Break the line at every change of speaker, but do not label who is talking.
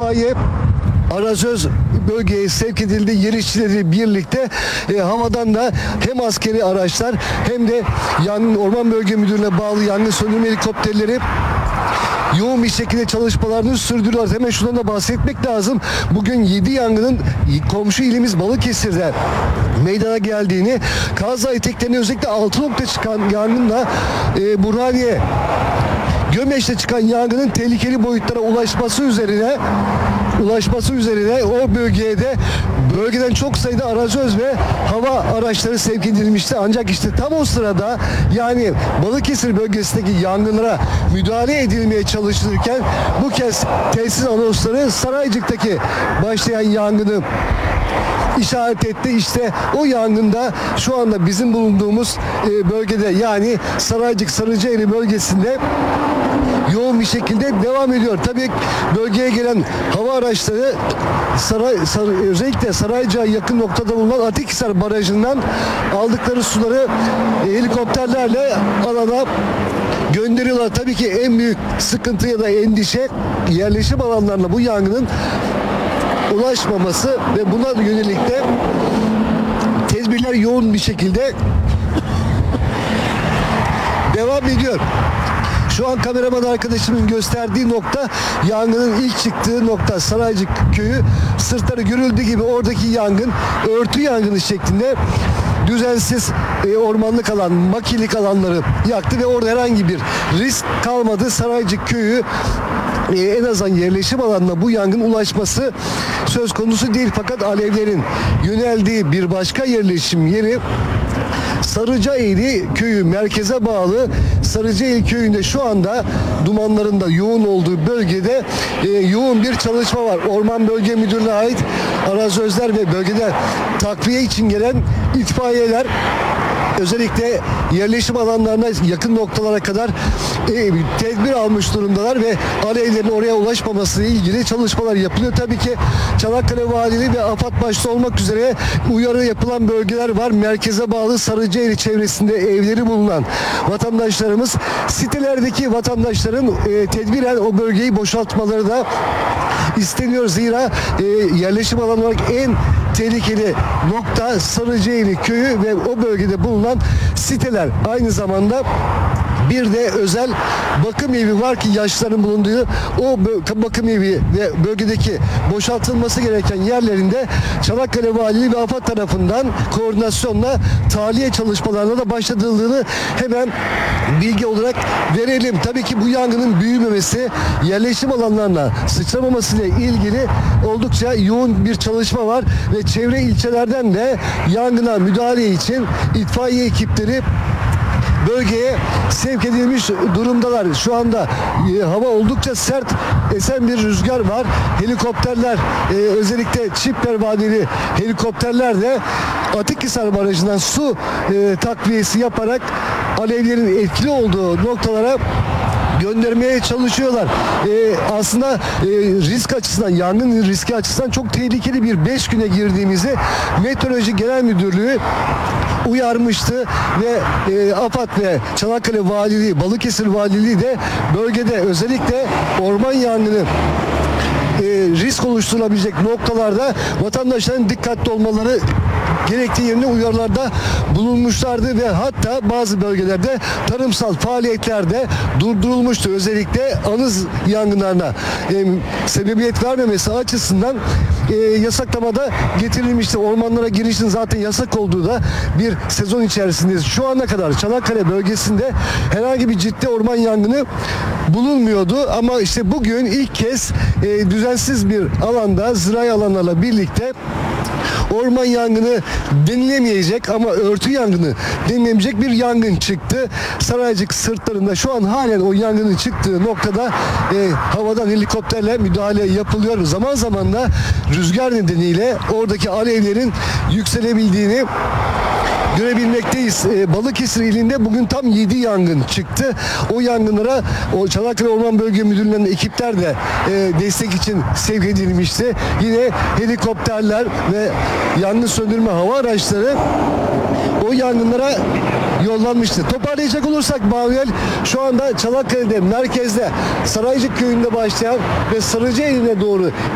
itfaiye arazöz bölgeye sevk edildi. Yer işçileri birlikte havadan da hem askeri araçlar hem de Orman Bölge Müdürlüğü'ne bağlı yangın söndürme helikopterleri yoğun bir şekilde çalışmalarını sürdürüyorlar. Hemen şundan da bahsetmek lazım. Bugün 7 yangının komşu ilimiz Balıkesir'de meydana geldiğini, Kaz Dağı eteklerine özellikle 6 nokta çıkan yangınla Burhaniye Gömeç'te çıkan yangının tehlikeli boyutlara ulaşması üzerine o bölgeden çok sayıda arazöz ve hava araçları sevk edilmişti. Ancak işte tam o sırada, yani Balıkesir bölgesindeki yangınlara müdahale edilmeye çalışılırken bu kez tesis anonsları Saraycık'taki başlayan yangını işaret etti. İşte o yangında şu anda bizim bulunduğumuz bölgede, yani Saraycık Sarıcaeli bölgesinde yoğun bir şekilde devam ediyor. Tabii bölgeye gelen hava araçları özellikle Saraycık'a yakın noktada bulunan Atikhisar Barajı'ndan aldıkları suları helikopterlerle alana gönderiyorlar. Tabii ki en büyük sıkıntı ya da endişe yerleşim alanlarına bu yangının ulaşmaması ve buna yönelik de tedbirler yoğun bir şekilde devam ediyor. Şu an kameraman arkadaşımın gösterdiği nokta, yangının ilk çıktığı nokta Saraycık köyü. Sırtları görüldüğü gibi oradaki yangın örtü yangını şeklinde düzensiz ormanlık alan, makilik alanları yaktı ve orada herhangi bir risk kalmadı. Saraycık köyü en azından yerleşim alanına bu yangın ulaşması söz konusu değil. Fakat alevlerin yöneldiği bir başka yerleşim yeri Sarıcaeli köyü, merkeze bağlı Sarıcaeli köyünde şu anda dumanların da yoğun olduğu bölgede yoğun bir çalışma var. Orman Bölge Müdürlüğü'ne ait arazözler ve bölgede takviye için gelen itfaiyeler özellikle yerleşim alanlarına yakın noktalara kadar tedbir almış durumdalar ve alevlerin oraya ulaşmaması ile ilgili çalışmalar yapılıyor. Tabii ki Çanakkale Valiliği ve AFAD başta olmak üzere uyarı yapılan bölgeler var. Merkeze bağlı Sarıcaeli çevresinde evleri bulunan vatandaşlarımız, sitelerdeki vatandaşların tedbiren o bölgeyi boşaltmaları da isteniyor. Zira yerleşim alanı olarak en tehlikeli nokta Sarıcaeli köyü ve o bölgede bulunan siteler. Aynı zamanda bir de özel bakım evi var ki yaşlıların bulunduğu o bakım evi ve bölgedeki boşaltılması gereken yerlerinde Çanakkale Valiliği ve AFAD tarafından koordinasyonla tahliye çalışmalarına da başladığını hemen bilgi olarak verelim. Tabii ki bu yangının büyümemesi, yerleşim alanlarına sıçramaması ile ilgili oldukça yoğun bir çalışma var ve çevre ilçelerden de yangına müdahale için itfaiye ekipleri bölgeye sevk edilmiş durumdalar. Şu anda hava oldukça sert, esen bir rüzgar var. Helikopterler, özellikle çift vadeli helikopterler de Atikhisar Barajı'ndan su takviyesi yaparak alevlerin etkili olduğu noktalara göndermeye çalışıyorlar. Aslında risk açısından, yangın riski açısından çok tehlikeli bir 5 güne girdiğimizi Meteoroloji Genel Müdürlüğü uyarmıştı ve AFAD ve Çanakkale Valiliği, Balıkesir Valiliği de bölgede özellikle orman yangını risk oluşturabilecek noktalarda vatandaşların dikkatli olmaları gerektiği yönde uyarılarda bulunmuşlardı ve hatta bazı bölgelerde tarımsal faaliyetlerde durdurulmuştu. Özellikle anız yangınlarına sebebiyet vermemesi açısından yasaklamada getirilmişti. Ormanlara girişin zaten yasak olduğu da bir sezon içerisindeyiz. Şu ana kadar Çanakkale bölgesinde herhangi bir ciddi orman yangını bulunmuyordu ama işte bugün ilk kez düzensiz bir alanda zirai alanlarla birlikte orman yangını denilemeyecek ama örtü yangını denilemeyecek bir yangın çıktı. Saraycık sırtlarında şu an halen o yangının çıktığı noktada havadan helikopterle müdahale yapılıyor. Zaman zaman da rüzgar nedeniyle oradaki alevlerin yükselebildiğini görebilmekteyiz. Balıkesir ilinde bugün tam 7 yangın çıktı. O yangınlara o Çanakkale Orman Bölge Müdürlüğü'nün ekipler de destek için sevk edilmişti. Yine helikopterler ve yangın söndürme hava araçları o yangınlara yollanmıştı. Toparlayacak olursak Manuel, şu anda Çanakkale'de merkezde Saraycık köyünde başlayan ve Sarıcaeli'ne doğru